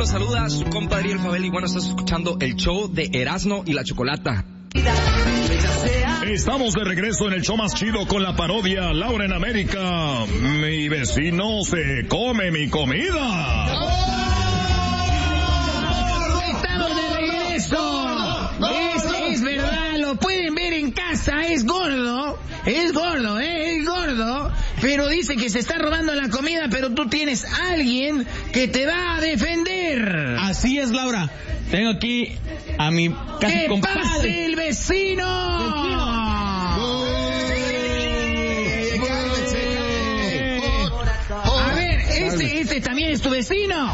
los saluda su compadre El Fabel y bueno, estás escuchando el show de Erasmo y la Chocolata. Estamos de regreso en el show más chido con la parodia Laura en América. Mi vecino se come mi comida. Estamos de regreso. Es verdad, lo pueden ver en casa, es gordo, pero dice que se está robando la comida, pero tú tienes a alguien que te va a defender. Así es, Laura. Tengo aquí a mi casi compadre. ¡Que pase el vecino! A ver, este también es tu vecino.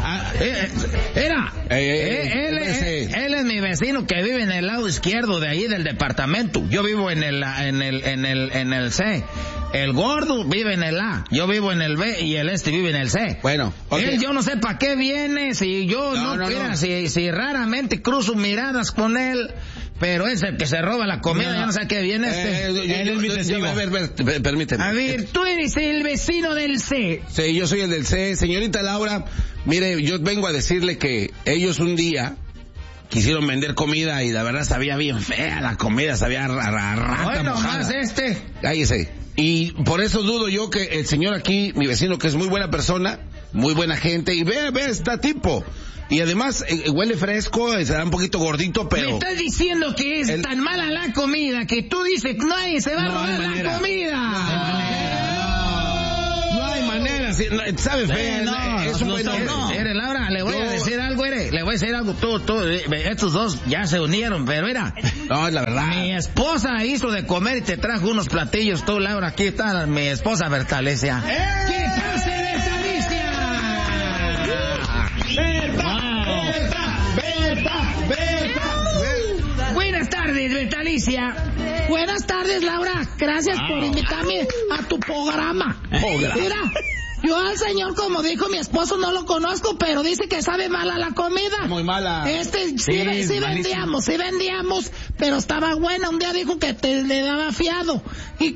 Él es mi vecino que vive en el lado izquierdo de ahí del departamento. Yo vivo en el C. El gordo vive en el A, yo vivo en el B y el vive en el C. Bueno, okay. Él, yo no sé para qué viene, si yo no. Si raramente cruzo miradas con él, pero es el que se roba la comida, yo no sé a qué viene permíteme. A ver, tú eres el vecino del C. Sí, yo soy el del C. Señorita Laura, mire, yo vengo a decirle que ellos un día quisieron vender comida y la verdad sabía bien fea la comida, sabía rata. Bueno, más Cállese. Y por eso dudo yo que el señor aquí, mi vecino, que es muy buena persona, muy buena gente, y ve, está tipo. Y además, huele fresco, está un poquito gordito, pero... Me estás diciendo que es tan mala la comida que tú dices que nadie se va a robar la comida. No hay manera. ¿Sabes? Laura, le voy a decir algo, tú, estos dos ya se unieron, pero mira. No, es la verdad. Mi esposa hizo de comer y te trajo unos platillos, tú, Laura, aquí está mi esposa Bertalecia. ¿Qué pasa, Bertalecia? Buenas tardes, Bertalicia. Buenas tardes, Laura. Gracias por invitarme a tu programa. Mira, yo al señor, como dijo mi esposo, no lo conozco, pero dice que sabe mala la comida. Muy mala. Sí vendíamos, pero estaba buena. Un día dijo que le daba fiado. Y